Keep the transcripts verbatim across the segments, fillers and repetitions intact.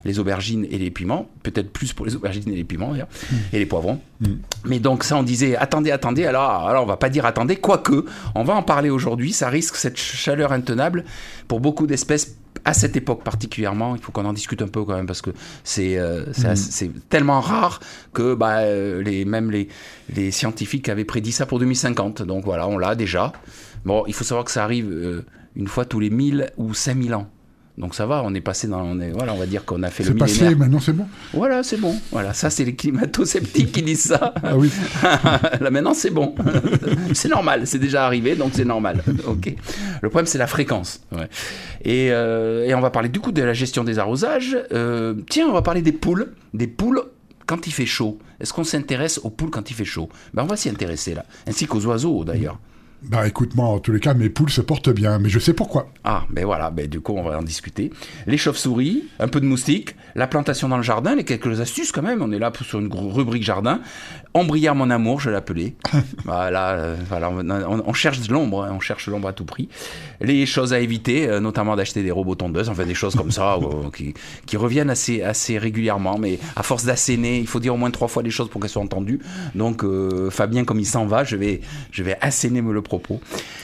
les aubergines et les piments, peut-être plus pour les aubergines et les piments d'ailleurs, mmh. et les poivrons. Mmh. Mais donc ça on disait attendez, attendez, alors, alors on va pas dire attendez, quoique, on va en parler aujourd'hui, ça risque cette chaleur intenable pour beaucoup d'espèces à cette époque particulièrement, il faut qu'on en discute un peu quand même parce que c'est, euh, c'est, mmh. assez, c'est tellement rare que bah, euh, les, même les, les scientifiques avaient prédit ça pour deux mille cinquante, donc voilà, on l'a déjà. Bon, il faut savoir que ça arrive euh, une fois tous les mille ou cinq mille ans. Donc ça va, on est passé dans... On est, voilà, on va dire qu'on a fait c'est le millénaire. C'est passé, maintenant c'est bon. Voilà, c'est bon. Voilà, ça, c'est les climato-sceptiques qui disent ça. Ah oui. Là, maintenant, c'est bon. C'est normal, c'est déjà arrivé, donc c'est normal. OK. Le problème, c'est la fréquence. Ouais. Et, euh, et on va parler du coup de la gestion des arrosages. Euh, tiens, on va parler des poules. Des poules quand il fait chaud. Est-ce qu'on s'intéresse aux poules quand il fait chaud ? Ben, on va s'y intéresser, là. Ainsi qu'aux oiseaux, d'ailleurs. Bah écoute, moi en tous les cas mes poules se portent bien, mais je sais pourquoi. Ah ben voilà, ben du coup on va en discuter. Les chauves-souris, un peu de moustiques, la plantation dans le jardin, les quelques astuces quand même, on est là sur une rubrique jardin. Ombrière mon amour, je l'appelais. Voilà, euh, voilà on, on cherche de l'ombre, hein, on cherche l'ombre à tout prix. Les choses à éviter, euh, notamment d'acheter des robots tondeuses, enfin des choses comme ça euh, qui, qui reviennent assez, assez régulièrement, mais à force d'asséner, il faut dire au moins trois fois les choses pour qu'elles soient entendues. Donc euh, Fabien, comme il s'en va, je vais, je vais asséner le propos.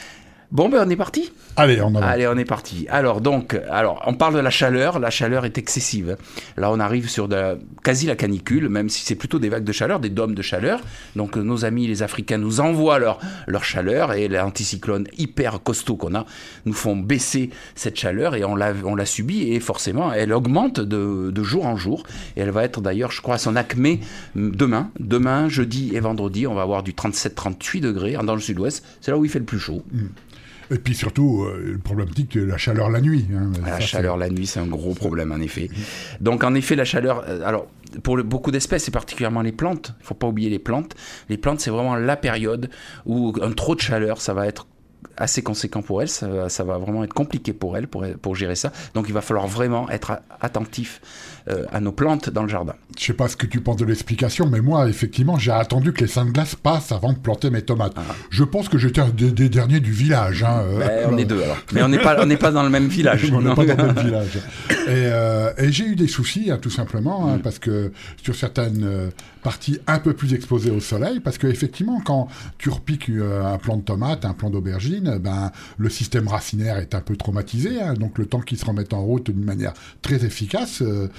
Bon, ben on est parti. Allez, on en va. Allez, on est parti. Alors, donc, alors, on parle de la chaleur. La chaleur est excessive. Là, on arrive sur de la, quasi la canicule, même si c'est plutôt des vagues de chaleur, des dômes de chaleur. Donc, nos amis les Africains nous envoient leur, leur chaleur et l'anticyclone hyper costaud qu'on a nous font baisser cette chaleur et on l'a, on l'a subie et forcément, elle augmente de, de jour en jour. Et elle va être d'ailleurs, je crois, à son acmé demain. Demain, jeudi et vendredi, on va avoir du trente-sept à trente-huit degrés dans le sud-ouest. C'est là où il fait le plus chaud. Mmh. Et puis surtout, euh, le problématique de la chaleur la nuit. Hein. La Ça, chaleur c'est... la nuit, c'est un gros problème, en effet. Donc, en effet, la chaleur... Euh, alors, pour le, beaucoup d'espèces, et particulièrement les plantes, il ne faut pas oublier les plantes. Les plantes, c'est vraiment la période où un trop de chaleur, ça va être assez conséquent pour elles, ça va, ça va vraiment être compliqué pour elles, pour, pour gérer ça. Donc, il va falloir vraiment être attentif euh, à nos plantes dans le jardin. Je ne sais pas ce que tu penses de l'explication, mais moi, effectivement, j'ai attendu que les saints de glace passent avant de planter mes tomates. Ah. Je pense que j'étais un des, des derniers du village. Hein. Ben, on est deux, alors. Mais on n'est pas, on n'est pas dans le même village. On n'est pas dans le même village. Et, euh, et j'ai eu des soucis, hein, tout simplement, hein, mm. parce que sur certaines euh, parties un peu plus exposées au soleil, parce qu'effectivement, quand tu repiques euh, un plant de tomate, un plant d'aubergine, ben, le système racinaire est un peu traumatisé, hein, donc le temps qu'il se remette en route d'une manière très efficace, euh,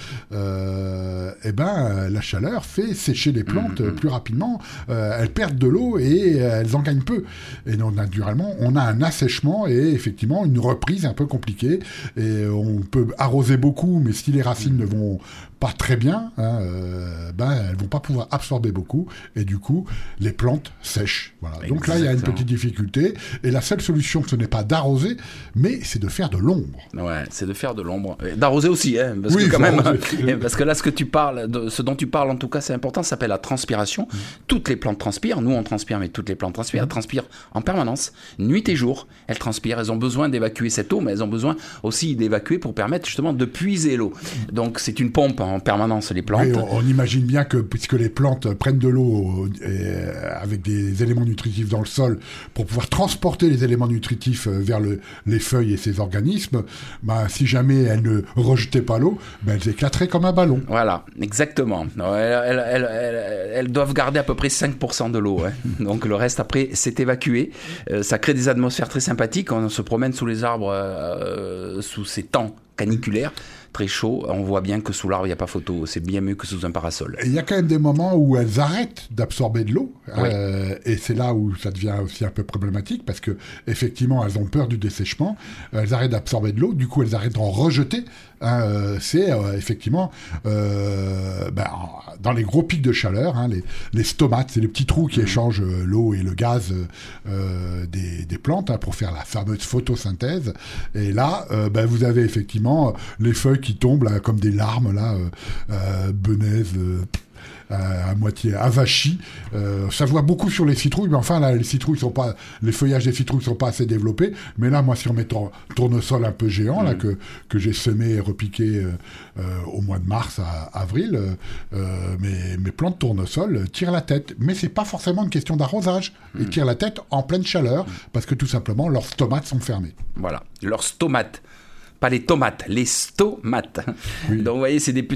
euh, et ben, la chaleur fait sécher les plantes mmh. plus rapidement, euh, elles perdent de l'eau et euh, elles en gagnent peu. Et donc, naturellement, on a un assèchement et effectivement une reprise un peu compliquée. Et on peut arroser beaucoup, mais si les racines mmh. ne vont pas très bien, hein, euh, ben, elles vont pas pouvoir absorber beaucoup et du coup, les plantes sèchent. Voilà. Donc là, il y a une petite difficulté et la seule solution, ce n'est pas d'arroser, mais c'est de faire de l'ombre. Ouais, c'est de faire de l'ombre. D'arroser aussi, hein, parce oui, que quand même, parce que là, ce que tu parles, de, ce dont tu parles, en tout cas, c'est important, ça s'appelle la transpiration. Mmh. Toutes les plantes transpirent, nous on transpire, mais toutes les plantes transpirent, mmh. elles transpirent en permanence, nuit et jour, elles transpirent, elles ont besoin d'évacuer cette eau, mais elles ont besoin aussi d'évacuer pour permettre justement de puiser l'eau. Donc c'est une pompe en permanence, les plantes. Oui, on, on imagine bien que, puisque les plantes prennent de l'eau euh, avec des éléments nutritifs dans le sol, pour pouvoir transporter les éléments nutritifs vers le, les feuilles et ces organismes, bah, si jamais elles ne rejetaient pas l'eau, bah, elles éclateraient comme un ballon. Voilà, exactement. Elles, elles, elles, elles, elles doivent garder à peu près cinq pour cent de l'eau. Hein. Donc le reste, après, c'est évacué. Euh, ça crée des atmosphères très sympathiques. On se promène sous les arbres, euh, sous ces temps caniculaires. Très chaud, on voit bien que sous l'arbre, il n'y a pas photo. C'est bien mieux que sous un parasol. Il y a quand même des moments où elles arrêtent d'absorber de l'eau. Oui. Euh, et c'est là où ça devient aussi un peu problématique parce que effectivement, elles ont peur du dessèchement. Elles arrêtent d'absorber de l'eau. Du coup, elles arrêtent d'en rejeter. Hein, euh, c'est euh, effectivement euh, ben, dans les gros pics de chaleur, hein, les, les stomates, c'est les petits trous qui mmh. échangent euh, l'eau et le gaz euh, des, des plantes hein, pour faire la fameuse photosynthèse. Et là, euh, ben, vous avez effectivement les feuilles qui tombent là, comme des larmes, là, euh, euh, benaises, euh, à, à moitié avachis. Euh, ça se voit beaucoup sur les citrouilles, mais enfin, là, les citrouilles sont pas, les feuillages des citrouilles sont pas assez développés. Mais là, moi, sur mes tour- tournesols un peu géants, mmh. là, que, que j'ai semé et repiqué euh, euh, au mois de mars à avril, euh, mes, mes plants de tournesol tirent la tête. Mais c'est pas forcément une question d'arrosage. Mmh. Ils tirent la tête en pleine chaleur, mmh. parce que tout simplement, leurs stomates sont fermés. Voilà, leurs stomates. pas les tomates, les stomates. Oui. Donc vous voyez, c'est des petits